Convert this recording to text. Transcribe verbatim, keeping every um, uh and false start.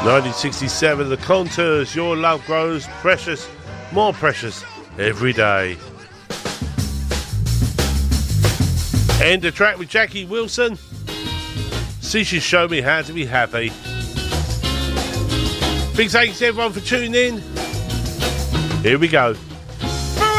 nineteen sixty-seven, The Contours, Your Love Grows Precious, More Precious Every Day. End the track with Jackie Wilson. See, she showed me how to be happy. Big thanks to everyone for tuning in. Here we go.